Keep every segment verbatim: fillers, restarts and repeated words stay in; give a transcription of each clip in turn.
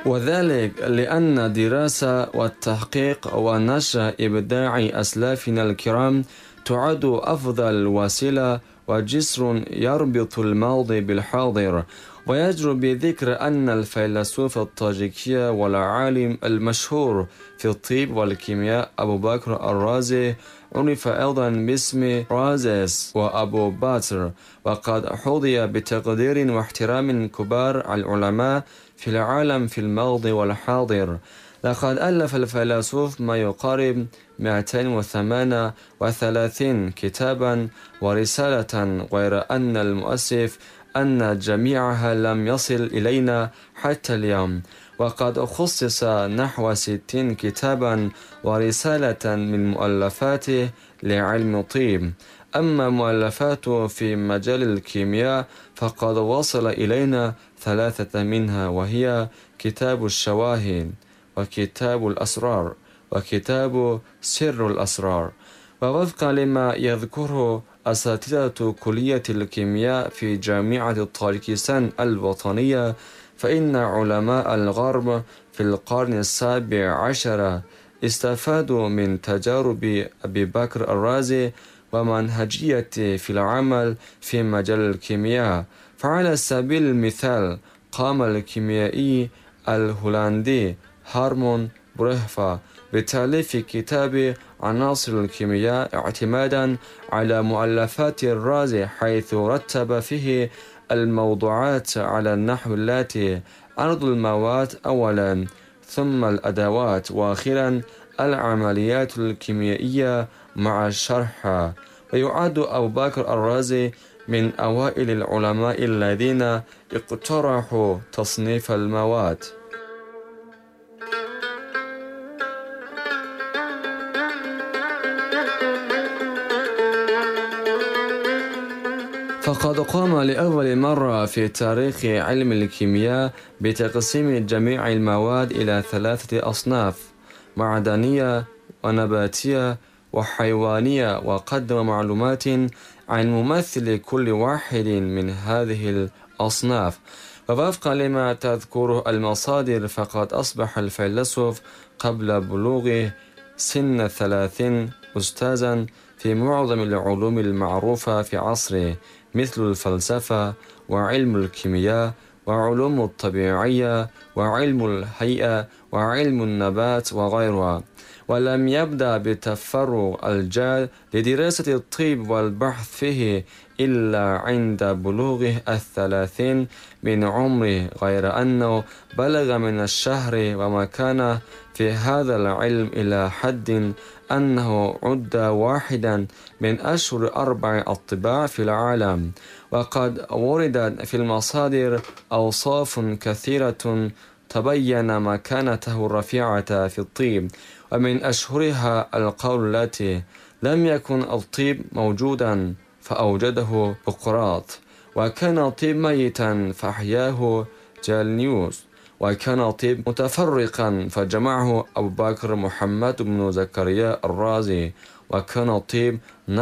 وذلك لأن الدراسة والتحقيق ونشر إبداع أسلافنا الكرام تعد أفضل وسيلة وجسر يربط الماضي بالحاضر. ويجدر بذكر أن الفيلسوف الطاجيكي والعالم المشهور في الطب والكيمياء أبو بكر الرازي عرف أيضا باسم رازيس وأبو باتر، وقد حظي بتقدير واحترام كبار العلماء في العالم في الماضي والحاضر. لقد ألف الفيلسوف ما يقارب مئتين وثمانية وثلاثين كتابا ورسالة، غير أن المؤسف أن جميعها لم يصل إلينا حتى اليوم، وقد خصص نحو ستين كتابا ورسالة من مؤلفاته لعلم الطب. أما مؤلفاته في مجال الكيمياء فقد وصل إلينا ثلاثة منها، وهي كتاب الشواهد، وكتاب الأسرار، وكتاب سر الأسرار. ووفقا لما يذكره أساتذة كلية الكيمياء في جامعة طاجيكستان الوطنية، فإن علماء الغرب في القرن السابع عشر استفادوا من تجارب أبي بكر الرازي ومنهجيته في العمل في مجال الكيمياء. فعلى سبيل المثال قام الكيميائي الهولندي هارمون برهفا بتأليف كتاب عناصر الكيمياء اعتمادا على مؤلفات الرازي، حيث رتب فيه الموضوعات على النحو التي عرض المواد أولا، ثم الأدوات، وأخيرا العمليات الكيميائية مع شرحها. ويعد أبو بكر الرازي من أوائل العلماء الذين اقترحوا تصنيف المواد. فقد قام لأول مرة في تاريخ علم الكيمياء بتقسيم جميع المواد إلى ثلاثة أصناف: معدنية ونباتية وحيوانية، وقدم معلومات عن ممثل كل واحد من هذه الأصناف. ووفقا لما تذكره المصادر فقد أصبح الفيلسوف قبل بلوغه سن الثلاثين أستاذا في معظم العلوم المعروفة في عصره، مثل الفلسفة وعلم الكيمياء وعلوم الطبيعية وعلم الهيئة وعلم النبات وغيرها. ولم يبدأ بتفرغ الجاد لدراسة الطب والبحث فيه إلا عند بلوغه الثلاثين من عمره، غير أنه بلغ من الشهر ومكانه في هذا العلم إلى حد أنه عد واحدا من أشهر أربع أطباء في العالم. وقد وردت في المصادر أوصاف كثيرة تبين مكانته الرفيعة في الطب، ومن أشهرها القول التي لم يكن الطب موجودا فأوجده بقراط، وكان الطب ميتا فأحياه جالنيوس، وكان الطب متفرقا فجمعه أبو بكر محمد بن زكريا الرازي، وكان الطب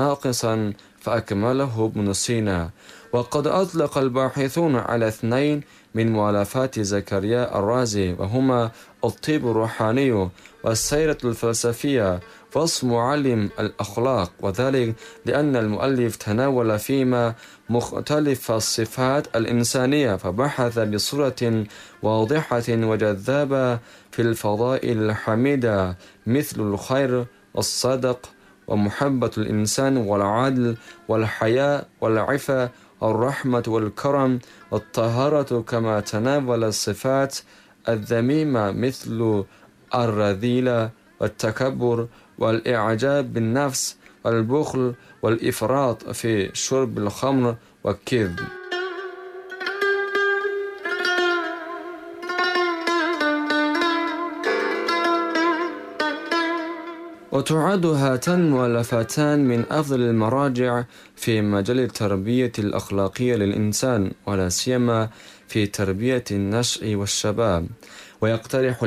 ناقصا فأكمله ابن سينا. وقد أطلق الباحثون على اثنين من مؤلفات زكريا الرازي، وهما الطب الروحاني والسيرة الفلسفية وصف معلم الأخلاق، وذلك لأن المؤلف تناول فيما مختلف الصفات الإنسانية، فبحث بصورة واضحة وجذابة في الفضائل الحميدة مثل الخير والصدق ومحبة الإنسان والعدل والحياء والعفة والرحمة والكرم والطهارة، كما تناول الصفات الذميمة مثل الرذيلة والتكبر والإعجاب بالنفس والبخل والإفراط في شرب الخمر والكذب. وتعد هاتان المؤلفاتان من أفضل المراجع في مجال التربية الأخلاقية للإنسان، ولا سيما في تربية النشء والشباب. ويقترح